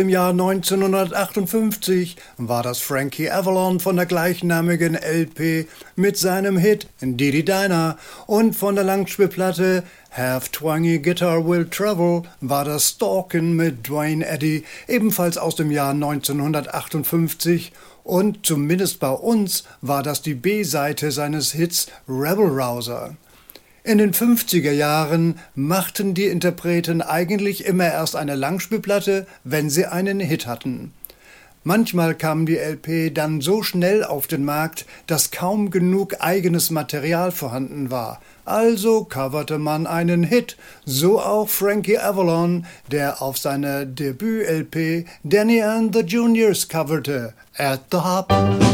Im Jahr 1958 war das Frankie Avalon von der gleichnamigen LP mit seinem Hit Didi Dinah und von der Langspielplatte Half Twangy Guitar Will Travel war das Stalkin' mit Duane Eddy ebenfalls aus dem Jahr 1958 und zumindest bei uns war das die B-Seite seines Hits Rebel Rouser. In den 50er Jahren machten die Interpreten eigentlich immer erst eine Langspielplatte, wenn sie einen Hit hatten. Manchmal kam die LP dann so schnell auf den Markt, dass kaum genug eigenes Material vorhanden war. Also coverte man einen Hit, so auch Frankie Avalon, der auf seiner Debüt-LP Danny and the Juniors coverte, At the Hop.